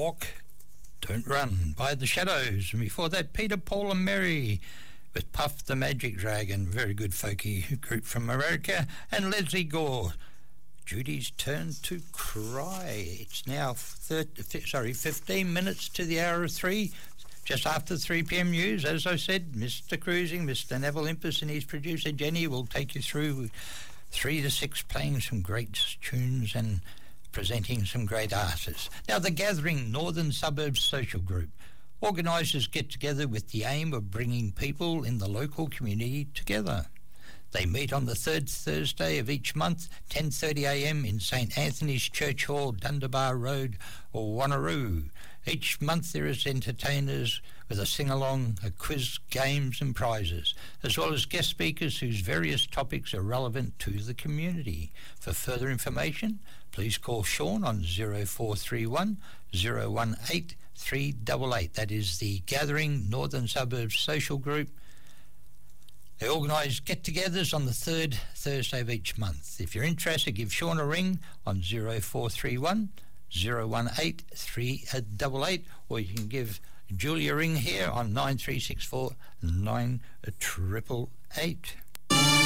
Walk, Don't Run by The Shadows. And before that, Peter, Paul and Mary with Puff the Magic Dragon, very good folky group from America, and Leslie Gore, Judy's Turn to Cry. It's now 15 minutes to the hour of 3, just after 3 p.m. news. As I said, Mr. Cruising, Mr. Neville Impus and his producer Jenny will take you through 3 to 6 playing some great tunes and presenting some great artists. Now, the Gathering Northern Suburbs Social Group. Organisers get together with the aim of bringing people in the local community together. They meet on the third Thursday of each month, 10:30am in St Anthony's Church Hall, Dunderbar Road, or Wanneroo. Each month there is entertainers with a sing-along, a quiz, games and prizes, as well as guest speakers whose various topics are relevant to the community. For further information, please call Sean on 0431 018 388. That is the Gathering Northern Suburbs Social Group. They organise get-togethers on the third Thursday of each month. If you're interested, give Sean a ring on 0431 018 388, or you can give Julia a ring here on 9364 9888.